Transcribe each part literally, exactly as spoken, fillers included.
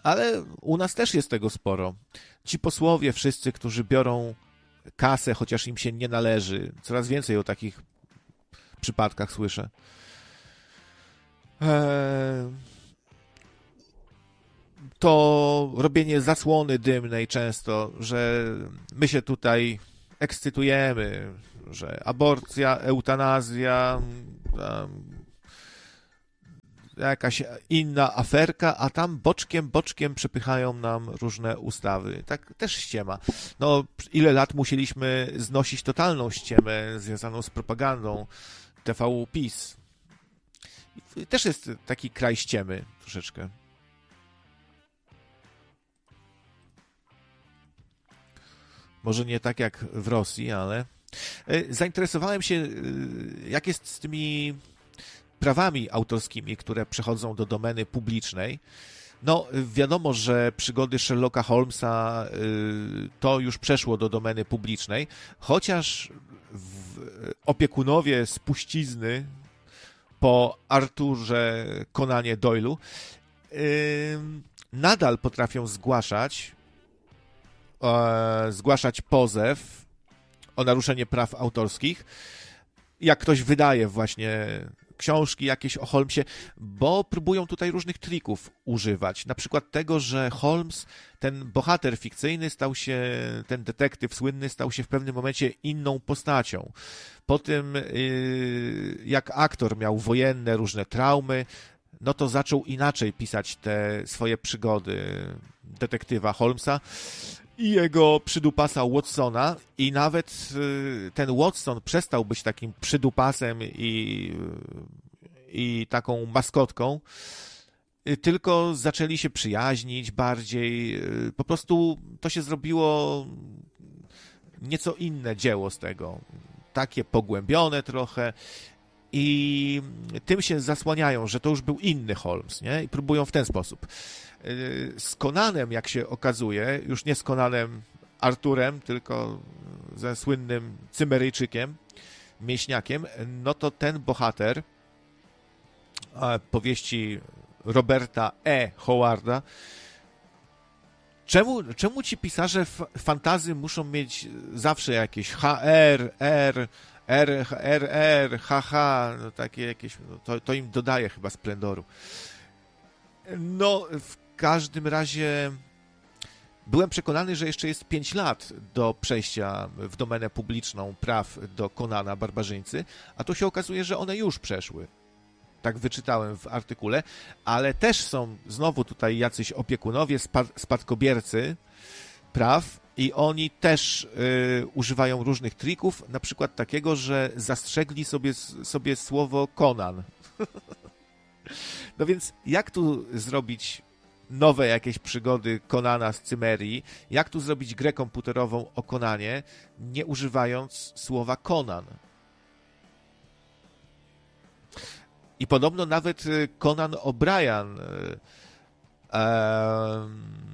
Ale u nas też jest tego sporo. Ci posłowie wszyscy, którzy biorą kasę, chociaż im się nie należy. Coraz więcej o takich przypadkach słyszę. Eee, to robienie zasłony dymnej często, że my się tutaj ekscytujemy, że aborcja, eutanazja, jakaś inna aferka, a tam boczkiem, boczkiem przepychają nam różne ustawy. Tak też ściema. No, ile lat musieliśmy znosić totalną ściemę związaną z propagandą T V PiS. Też jest taki kraj ściemy troszeczkę. Może nie tak jak w Rosji, ale zainteresowałem się, jak jest z tymi prawami autorskimi, które przechodzą do domeny publicznej. No, wiadomo, że przygody Sherlocka Holmesa to już przeszło do domeny publicznej, chociaż opiekunowie spuścizny po Arturze Conanie Doyle'u nadal potrafią zgłaszać zgłaszać pozew o naruszenie praw autorskich, jak ktoś wydaje właśnie książki jakieś o Holmesie, bo próbują tutaj różnych trików używać. Na przykład tego, że Holmes, ten bohater fikcyjny, stał się, ten detektyw słynny, stał się w pewnym momencie inną postacią. Po tym, jak aktor miał wojenne różne traumy, no to zaczął inaczej pisać te swoje przygody detektywa Holmesa i jego przydupasa Watsona, i nawet ten Watson przestał być takim przydupasem i, i taką maskotką, tylko zaczęli się przyjaźnić bardziej. Po prostu to się zrobiło nieco inne dzieło z tego. Takie pogłębione trochę i tym się zasłaniają, że to już był inny Holmes, nie? I próbują w ten sposób. Z Conanem, jak się okazuje, już nie z Conanem Arturem, tylko ze słynnym Cymeryjczykiem, mięśniakiem, no to ten bohater powieści Roberta E. Howarda. Czemu, czemu ci pisarze fantasy muszą mieć zawsze jakieś H R, R, R, R, R, H H, no takie jakieś, no to, to im dodaje chyba splendoru. No, w każdym razie byłem przekonany, że jeszcze jest pięć lat do przejścia w domenę publiczną praw do Conana Barbarzyńcy, a to się okazuje, że one już przeszły. Tak wyczytałem w artykule, ale też są znowu tutaj jacyś opiekunowie, spadkobiercy praw i oni też y, używają różnych trików, na przykład takiego, że zastrzegli sobie, sobie słowo Conan. No więc jak tu zrobić nowe jakieś przygody Conana z Cymerii? Jak tu zrobić grę komputerową o Conanie, nie używając słowa Conan? I podobno nawet Conan O'Brien, e,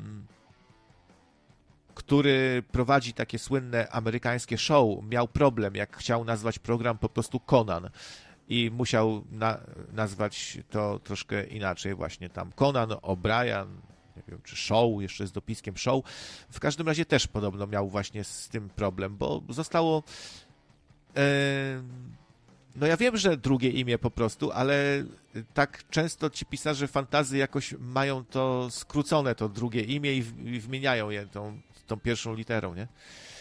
który prowadzi takie słynne amerykańskie show, miał problem, jak chciał nazwać program po prostu Conan. I musiał na, nazwać to troszkę inaczej, właśnie tam Conan O'Brien, nie wiem, czy show, jeszcze z dopiskiem show. W każdym razie też podobno miał właśnie z tym problem, bo zostało... E, no ja wiem, że drugie imię po prostu, ale tak często ci pisarze fantasy jakoś mają to skrócone, to drugie imię i, w, i wmieniają je tą, tą pierwszą literą, nie?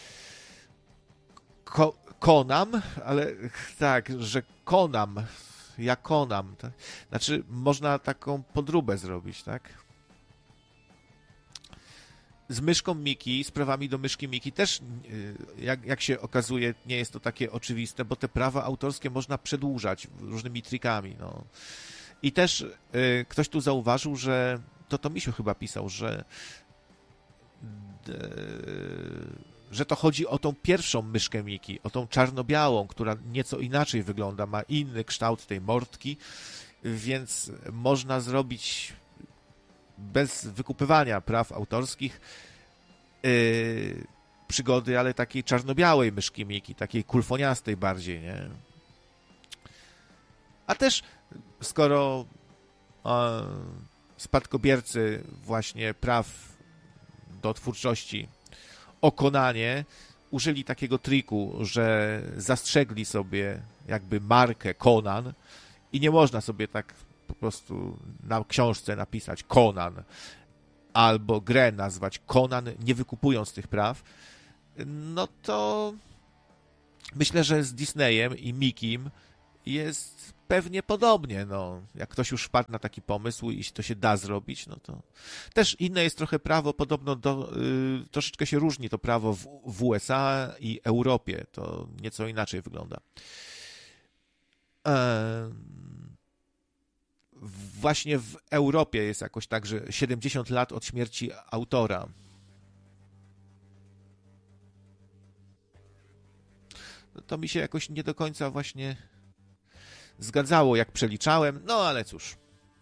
Ko, konam, ale tak, że konam, ja konam. Tak? Znaczy, można taką podróbę zrobić, tak? Z myszką Miki, z prawami do myszki Miki też, jak, jak się okazuje, nie jest to takie oczywiste, bo te prawa autorskie można przedłużać różnymi trikami. No. I też y, ktoś tu zauważył, że to to Misiu chyba pisał, że y, że to chodzi o tą pierwszą myszkę Miki, o tą czarno-białą, która nieco inaczej wygląda, ma inny kształt tej mordki, więc można zrobić bez wykupywania praw autorskich yy, przygody, ale takiej czarno-białej myszki Miki, takiej kulfoniastej bardziej, nie? A też skoro yy, spadkobiercy właśnie praw do twórczości o Konanie użyli takiego triku, że zastrzegli sobie jakby markę Conan i nie można sobie tak po prostu na książce napisać Conan albo grę nazwać Conan, nie wykupując tych praw, no to myślę, że z Disneyem i Mickeym jest pewnie podobnie. No, jak ktoś już wpadł na taki pomysł i to się da zrobić, no to też inne jest trochę prawo, podobno do, y, troszeczkę się różni to prawo w, w U S A i Europie. To nieco inaczej wygląda. Eee, właśnie w Europie jest jakoś tak, że siedemdziesiąt lat od śmierci autora. No to mi się jakoś nie do końca właśnie zgadzało, jak przeliczałem, no ale cóż.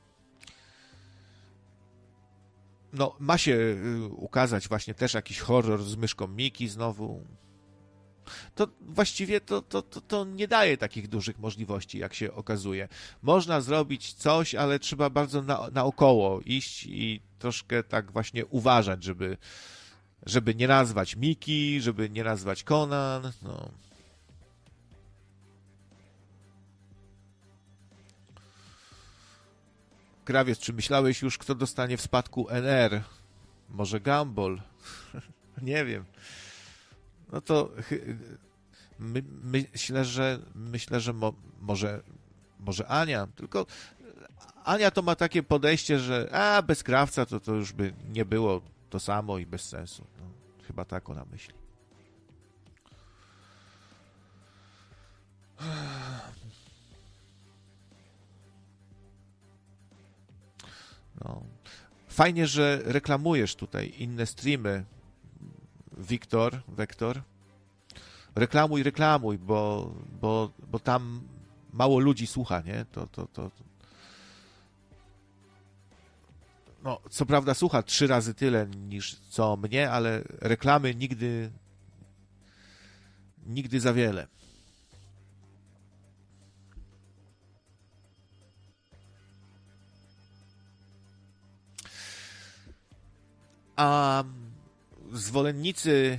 No, ma się ukazać właśnie też jakiś horror z myszką Miki znowu. To właściwie to, to, to, to nie daje takich dużych możliwości, jak się okazuje. Można zrobić coś, ale trzeba bardzo na, naokoło iść i troszkę tak właśnie uważać, żeby, żeby nie nazwać Miki, żeby nie nazwać Conan, no. Krawiec, czy myślałeś już, kto dostanie w spadku N R? Może Gumball? Nie wiem. No to my, myślę, że myślę, że mo, może, może Ania. Tylko Ania to ma takie podejście, że a, bez krawca to, to już by nie było to samo i bez sensu. No, chyba tak ona myśli. No. Fajnie, że reklamujesz tutaj inne streamy, Wiktor, Wektor. Reklamuj, reklamuj, bo, bo, bo tam mało ludzi słucha, nie? To, to, to... No, co prawda słucha trzy razy tyle niż co mnie, ale reklamy nigdy nigdy za wiele. A zwolennicy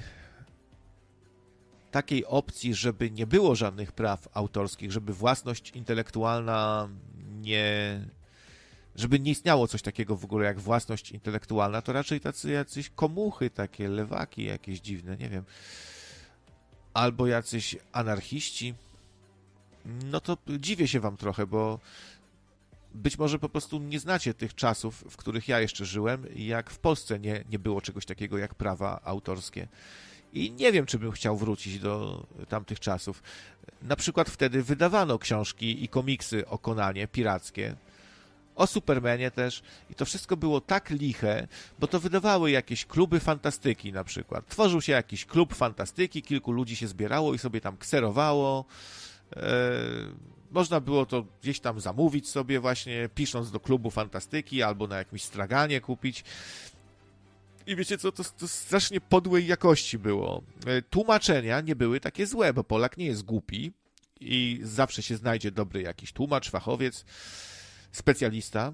takiej opcji, żeby nie było żadnych praw autorskich, żeby własność intelektualna nie... żeby nie istniało coś takiego w ogóle jak własność intelektualna, to raczej tacy jacyś komuchy, takie lewaki jakieś dziwne, nie wiem. Albo jacyś anarchiści. No to dziwię się wam trochę, bo być może po prostu nie znacie tych czasów, w których ja jeszcze żyłem, jak w Polsce nie, nie było czegoś takiego jak prawa autorskie. I nie wiem, czy bym chciał wrócić do tamtych czasów. Na przykład wtedy wydawano książki i komiksy o Konanie, pirackie, o Supermanie też. I to wszystko było tak liche, bo to wydawały jakieś kluby fantastyki na przykład. Tworzył się jakiś klub fantastyki, kilku ludzi się zbierało i sobie tam kserowało. Eee, można było to gdzieś tam zamówić sobie właśnie, pisząc do klubu fantastyki albo na jakimś straganie kupić. I wiecie co, to, to strasznie podłej jakości było. Tłumaczenia nie były takie złe, bo Polak nie jest głupi i zawsze się znajdzie dobry jakiś tłumacz, fachowiec, specjalista.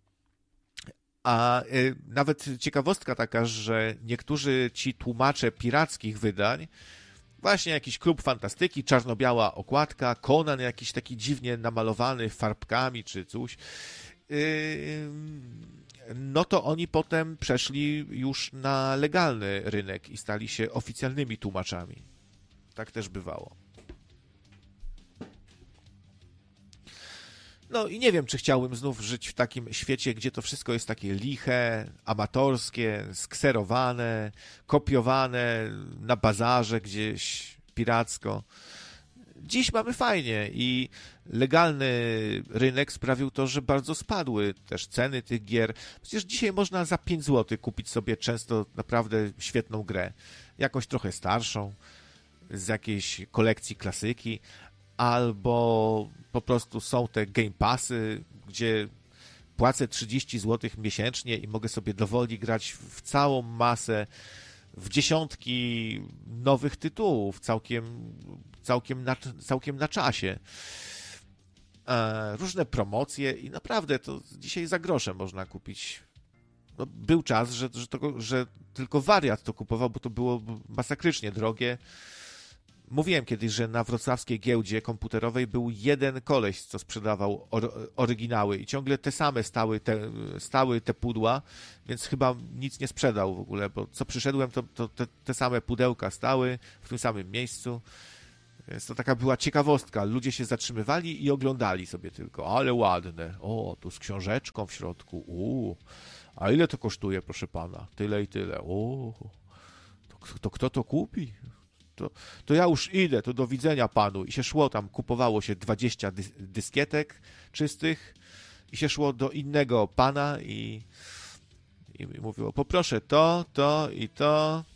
A y, nawet ciekawostka taka, że niektórzy ci tłumacze pirackich wydań, właśnie jakiś klub fantastyki, czarno-biała okładka, Conan jakiś taki dziwnie namalowany farbkami czy coś, y, no to oni potem przeszli już na legalny rynek i stali się oficjalnymi tłumaczami. Tak też bywało. No i nie wiem, czy chciałbym znów żyć w takim świecie, gdzie to wszystko jest takie liche, amatorskie, skserowane, kopiowane na bazarze gdzieś piracko. Dziś mamy fajnie i legalny rynek sprawił to, że bardzo spadły też ceny tych gier. Przecież dzisiaj można za pięć złotych kupić sobie często naprawdę świetną grę. Jakąś trochę starszą, z jakiejś kolekcji klasyki, albo po prostu są te Game Passy, gdzie płacę trzydzieści złotych miesięcznie i mogę sobie dowoli grać w całą masę, w dziesiątki nowych tytułów, całkiem, całkiem, na, całkiem na czasie. e, różne promocje i naprawdę to dzisiaj za grosze można kupić. No, był czas, że, że, to, że tylko wariat to kupował, bo to było masakrycznie drogie. Mówiłem kiedyś, że na wrocławskiej giełdzie komputerowej był jeden koleś, co sprzedawał or, oryginały i ciągle te same stały te, stały te pudła, więc chyba nic nie sprzedał w ogóle, bo co przyszedłem, to, to te, te same pudełka stały w tym samym miejscu. Więc to taka była ciekawostka. Ludzie się zatrzymywali i oglądali sobie tylko. Ale ładne. O, tu z książeczką w środku. Uuu. A ile to kosztuje, proszę pana? Tyle i tyle. O, to, to kto to kupi? To, to ja już idę, to do widzenia panu. I się szło tam, kupowało się dwadzieścia dys- dyskietek czystych i się szło do innego pana i, i mówiło, poproszę to, to i to.